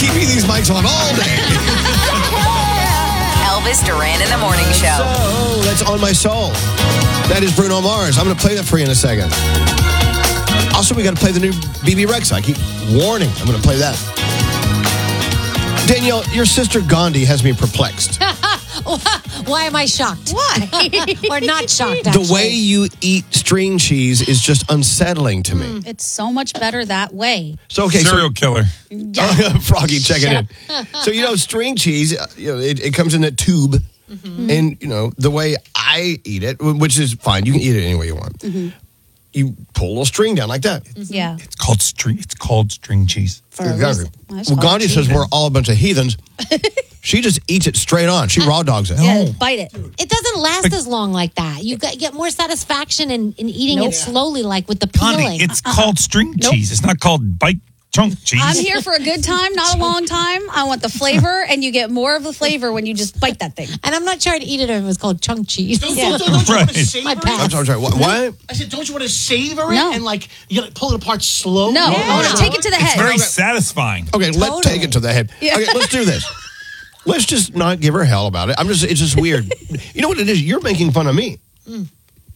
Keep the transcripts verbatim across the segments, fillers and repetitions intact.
keeping these mics on all day. Elvis Duran in the Morning Show. So, that's On My Soul. That is Bruno Mars. I'm going to play that for you in a second. Also, we got to play the new B B Rexa. I keep warning. I'm going to play that. Danielle, your sister Gandhi has me perplexed. Why am I shocked? Why? Or not shocked, actually. The way you eat string cheese is just unsettling to me. It's so much better that way. So, okay, Serial so, killer. Yeah. Froggy, check it in. So, you know, string cheese, uh, you know, it, it comes in a tube. Mm-hmm. And, you know, the way I eat it, which is fine. You can eat it any way you want. Mm-hmm. You pull a little string down like that. Yeah. It's called string. It's called string cheese. Exactly. Well, Well, Gandhi says we're all a bunch of heathens. She just eats it straight on. She raw dogs it. Yeah, bite it. It doesn't last as long like that. You get, get more satisfaction in, in eating Nope. it slowly, like with the peeling. Gandhi, it's called string cheese. It's not called bite chunk cheese. I'm here for a good time, not a long time. I want the flavor, and you get more of the flavor when you just bite that thing. And I'm not sure I'd eat it if it was called chunk cheese. Don't, Yeah. don't, don't, don't you want to Right. savor My it? pass. I'm sorry, I'm sorry. What? what? I said, don't you want to savor it No. and like you gotta pull it apart slowly? No, Yeah. I want to take it to the It's head. very satisfying. Okay, let's Totally. take it to the head. Yeah. Okay, let's do this. Let's just not give her hell about it. I'm just, it's just weird. You know what it is? You're making fun of me. Mm.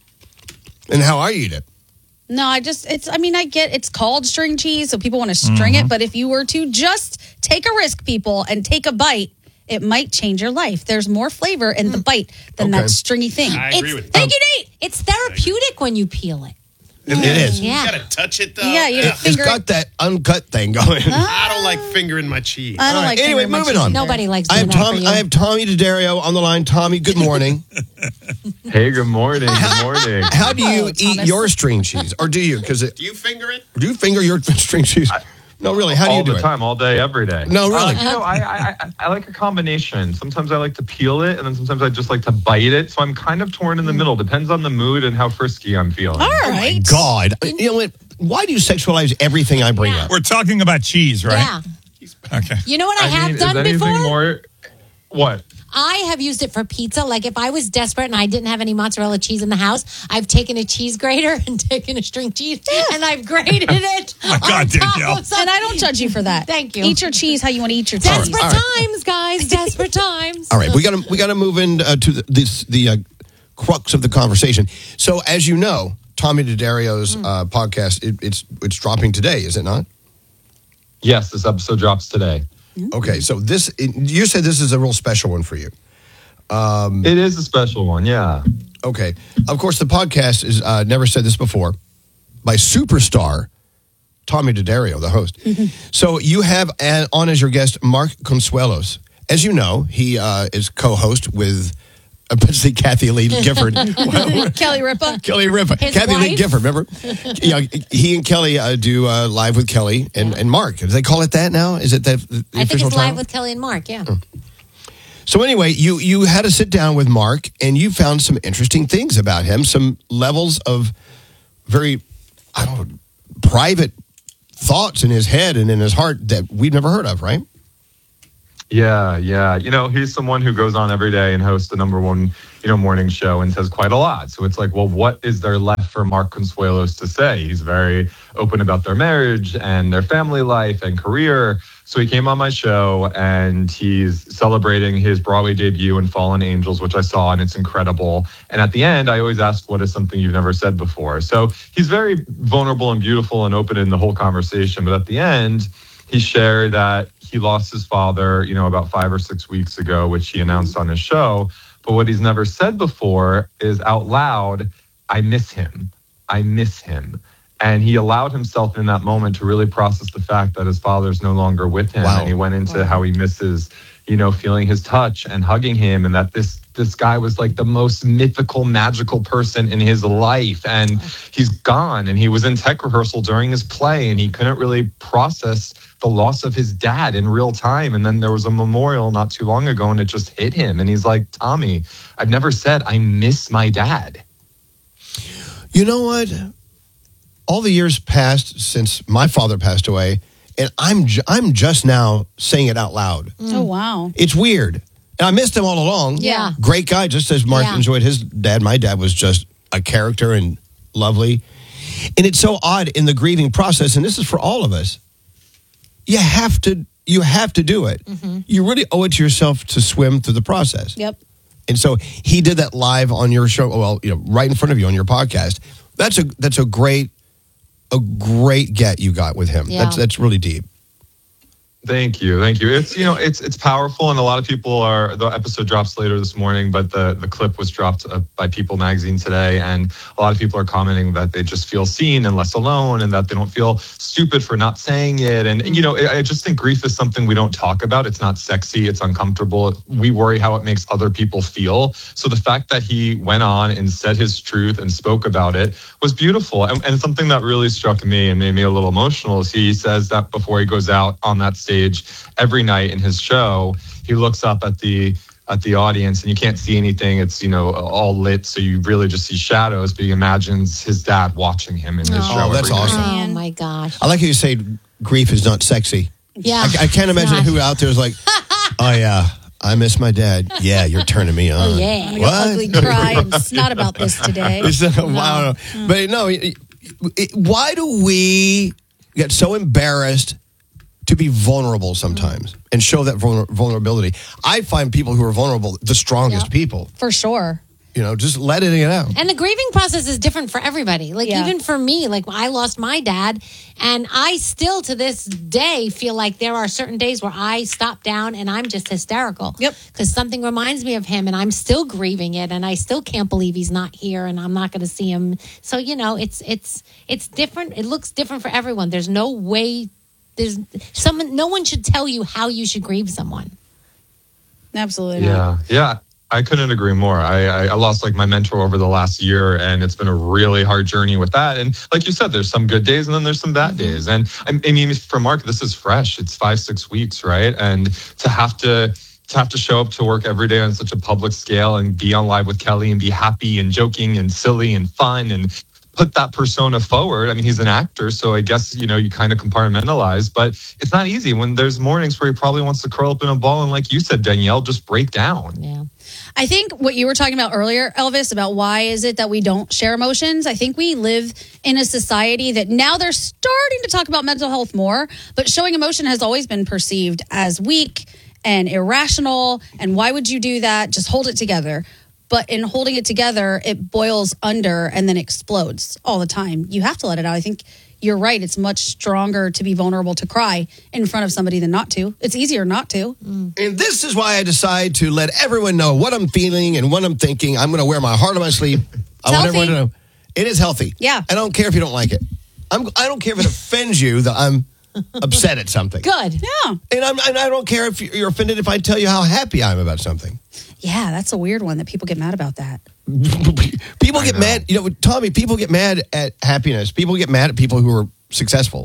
And how I eat it. No, I just, it's, I mean, I get it's called string cheese, so people want to string Mm-hmm. it. But if you were to just take a risk, people, and take a bite, it might change your life. There's more flavor in the bite than Okay. that stringy thing. I It's, agree with you. Thank you, Nate. it's therapeutic when you peel it. It, it is. Yeah. You gotta touch it though. Yeah, you Ugh. It's finger got that uncut thing going. I don't like fingering my cheese. I don't All right, like anyway, fingering my moving cheese on. either. Nobody likes I doing have that Tom. for you. I have Tommy D'Addario on the line. Tommy, good morning. Hey, good morning. Good morning. How do you Hello, eat Thomas. your string cheese, or do you? Because Do you finger it? do you finger your string cheese? No, really. How do all you do the it? time, all day, every day. No, really. Uh, you know, I, I, I, I like a combination. Sometimes I like to peel it, and then sometimes I just like to bite it. So I'm kind of torn in the middle. Depends on the mood and how frisky I'm feeling. All right. God, you know what? Why do you sexualize everything I bring Yeah. up? We're talking about cheese, right? Yeah. Okay. You know what I, I have mean, done is anything before? more? What? I have used it for pizza. Like if I was desperate and I didn't have any mozzarella cheese in the house, I've taken a cheese grater and taken a string cheese and I've grated it. my God, on top Danielle. of some- And I don't judge you for that. Thank you. Eat your cheese how you want to eat your cheese. Desperate All right. times, guys. Desperate times. All right, we got to we got to move in uh, to the, this the uh, crux of the conversation. So, as you know, Tommy D'Addario's uh, podcast it, it's it's dropping today, is it not? Yes, this episode drops today. Okay, so this it, you said this is a real special one for you. It is a special one, yeah. Okay, of course, the podcast is uh, never said this before by superstar Tommy D'Addario, the host. So you have uh, on as your guest Mark Consuelos. As you know, he uh, is co-host with uh, see Kathy Lee Gifford. Kelly Ripa. Kelly Ripa. His Kathy Lee wife? Gifford, remember? Yeah, he and Kelly uh, do uh, Live with Kelly and, and Mark. Do they call it that now? Is it that the I think official it's live title? with Kelly and Mark. Yeah. So anyway, you you had to sit down with Mark and you found some interesting things about him, some levels of very, I don't know, private thoughts in his head and in his heart that we've never heard of, right? Yeah, yeah. You know, he's someone who goes on every day and hosts the number one, you know, morning show and says quite a lot. So it's like, well, what is there left for Mark Consuelos to say? He's very open about their marriage and their family life and career. So he came on my show and he's celebrating his Broadway debut in Fallen Angels, which I saw, and it's incredible. And at the end, I always ask, what is something you've never said before? So he's very vulnerable and beautiful and open in the whole conversation. But at the end, he shared that he lost his father, you know, about five or six weeks ago, which he announced on his show. But what he's never said before is out loud, I miss him. I miss him. And he allowed himself in that moment to really process the fact that his father's no longer with him. Wow. And he went into how he misses, you know, feeling his touch and hugging him, and that this this guy was like the most mythical, magical person in his life. And he's gone. And he was in tech rehearsal during his play, and he couldn't really process the loss of his dad in real time. And then there was a memorial not too long ago, and it just hit him. And he's like, Tommy, I've never said I miss my dad. You know what? All the years passed since my father passed away, and I'm ju- I'm just now saying it out loud. Oh, wow. It's weird. And I missed him all along. Yeah. Great guy, just as Mark Yeah. enjoyed his dad. My dad was just a character and lovely. And it's so odd in the grieving process, and this is for all of us. You have to you have to do it. You really owe it to yourself to swim through the process. Yep. And so he did that live on your show. Well, you know, right in front of you on your podcast. That's a that's a great a great get you got with him. Yeah. That's that's really deep. Thank you, thank you. It's you know it's it's powerful, and a lot of people are. The episode drops later this morning, but the the clip was dropped uh, by People Magazine today, and a lot of people are commenting that they just feel seen and less alone, and that they don't feel stupid for not saying it. And, and you know, I I just think grief is something we don't talk about. It's not sexy. It's uncomfortable. We worry how it makes other people feel. So the fact that he went on and said his truth and spoke about it was beautiful. And, and something that really struck me and made me a little emotional is he says that before he goes out on that stage every night in his show, he looks up at the at the audience and you can't see anything. It's, you know, all lit, so you really just see shadows, but he imagines his dad watching him in his Oh, show. that's every night. awesome. Oh my gosh. I like how you say grief is not sexy. Yeah. I, I can't imagine Gosh. who out there is like, oh yeah, I miss my dad. Yeah, you're turning me on. Oh, yeah. I'm gonna ugly cry. It's not about this today. It's, uh, wow. But no, it, it, why do we get so embarrassed to be vulnerable sometimes and show that vulner- vulnerability? I find people who are vulnerable the strongest Yep. people. For sure. You know, just let it out. And the grieving process is different for everybody. Like, Yeah. even for me, like, I lost my dad, and I still to this day feel like there are certain days where I stop down and I'm just hysterical. Yep. Because something reminds me of him, and I'm still grieving it, and I still can't believe he's not here, and I'm not going to see him. So, you know, it's it's it's different. It looks different for everyone. There's no way. There's someone. No one should tell you how you should grieve someone. Absolutely. not. Yeah, yeah. I couldn't agree more. I, I, I lost like my mentor over the last year, and it's been a really hard journey with that. And like you said, there's some good days and then there's some bad days. And I, I mean, for Mark, this is fresh. It's five, six weeks, right? And to have to to have to show up to work every day on such a public scale and be on live with Kelly and be happy and joking and silly and fun and put that persona forward. I mean, he's an actor, so I guess, you know, you kind of compartmentalize, but it's not easy when there's mornings where he probably wants to curl up in a ball and, like you said, Danielle, just break down. Yeah. I think what you were talking about earlier, Elvis, about why is it that we don't share emotions? I think we live in a society that now they're starting to talk about mental health more, but showing emotion has always been perceived as weak and irrational. And why would you do that? Just hold it together. But in holding it together, it boils under and then explodes all the time. You have to let it out. I think you're right. It's much stronger to be vulnerable to cry in front of somebody than not to. It's easier not to. And this is why I decide to let everyone know what I'm feeling and what I'm thinking. I'm going to wear my heart on my sleeve. I want healthy. everyone to know. It is healthy. Yeah. I don't care if you don't like it. I'm, I don't care if it offends you that I'm upset at something. Good. Yeah. And, I'm, and I don't care if you're offended if I tell you how happy I am about something. Yeah, that's a weird one that people get mad about that. People get mad. You know, Tommy, people get mad at happiness. People get mad at people who are successful.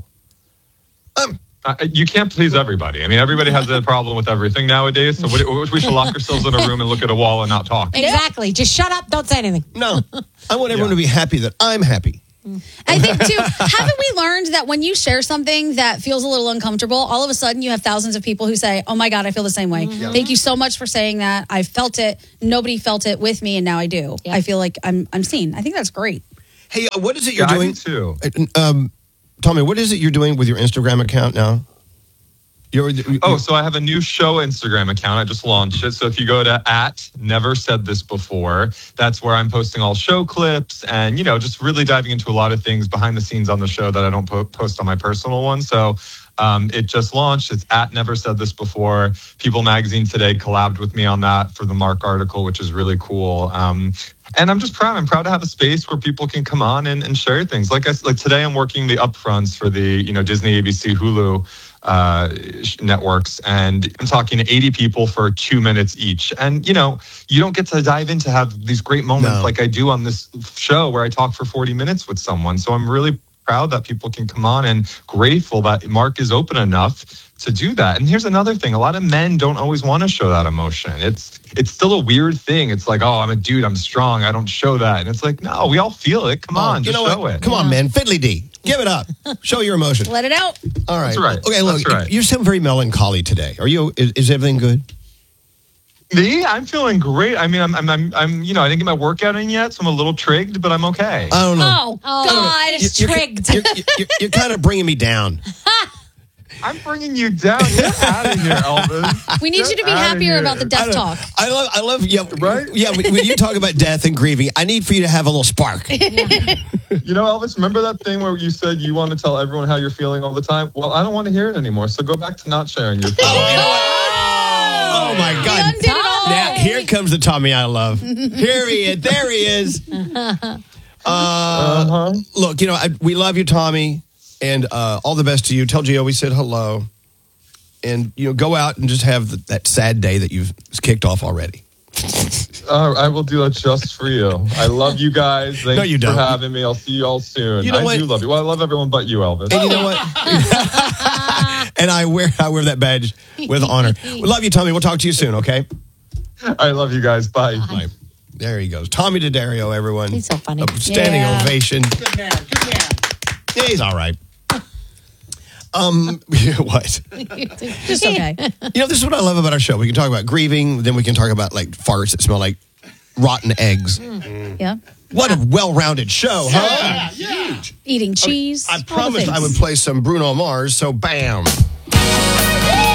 Um, Uh, you can't please everybody. I mean, everybody has a problem with everything nowadays. So what, we should lock ourselves in a room and look at a wall and not talk. Exactly. Just shut up. Don't say anything. no, I want everyone to be happy that I'm happy. I think, too, haven't we learned that when you share something that feels a little uncomfortable, all of a sudden you have thousands of people who say, oh my God, I feel the same way. Thank you so much for saying that. I felt it. Nobody felt it with me, and now I do. Yeah. I feel like I'm I'm seen. I think that's great. Hey, uh, what is it you're Yeah, I doing? do too. Um, Tommy, what is it you're doing with your Instagram account now? You're, Oh, so I have a new show Instagram account. I just launched it. So if you go to at Never Said This Before, that's where I'm posting all show clips and, you know, just really diving into a lot of things behind the scenes on the show that I don't po- post on my personal one. So um, it just launched. It's at Never Said This Before. People Magazine today collabed with me on that for the Mark article, which is really cool. Um, and I'm just proud. I'm proud to have a space where people can come on and, and share things. Like I like today, I'm working the upfronts for the, you know, Disney, A B C, Hulu uh networks, and I'm talking to eighty people for two minutes each. And you know, you don't get to dive in to have these great moments No. like I do on this show where I talk for forty minutes with someone. So I'm really proud that people can come on and grateful that Mark is open enough to do that. And here's another thing. A lot of men don't always want to show that emotion. It's it's still a weird thing. It's like, oh, I'm a dude, I'm strong, I don't show that. And it's like, no, we all feel it. Come on, you just know show what? it. Come on, man. Fiddly D. Give it up. Show your emotion. Let it out. All right. That's right. Okay, look, That's right. you sound very melancholy today. Are you? Is, is everything good? Me, I'm feeling great. I mean, I'm, I'm, I'm, I'm, you know, I didn't get my workout in yet, so I'm a little trigged, but I'm okay. I don't know. Oh, God. it's You're- trigged. You're, you're, you're, you're kind of bringing me down. I'm bringing you down. Get out of here, Elvis. We need Get you to be outta happier here. about the I death don't- talk. I love, I love, yeah, Right? Yeah, when, when you talk about death and grieving, I need for you to have a little spark. You know, Elvis, remember that thing where you said you want to tell everyone how you're feeling all the time? Well, I don't want to hear it anymore. So go back to not sharing your feelings. Oh my God! undid it all. Now here comes the Tommy I love. Here he is. There he is. Uh, Uh-huh. Look, you know, I, we love you, Tommy, and uh, all the best to you. Tell Gio we said hello, and you know, go out and just have the, that sad day that you've kicked off already. Uh, I will do that just for you. I love you guys. Thanks No, you don't. for having me. I'll see you all soon. You know I what? do love you. Well, I love everyone but you, Elvis. And you know what? And I wear I wear that badge with honor. We love you, Tommy. We'll talk to you soon. Okay. I love you guys. Bye. Bye. There he goes, Tommy D'Addario. Everyone, He's so funny. A standing Yeah. ovation. Good man. Good man. Yeah, he's all right. Um, what? Just okay. You know, this is what I love about our show. We can talk about grieving, then we can talk about like farts that smell like rotten eggs. Yeah. What a well-rounded show, huh? Yeah. Huge. Eating cheese. I all the promised I things. would play some Bruno Mars, so bam.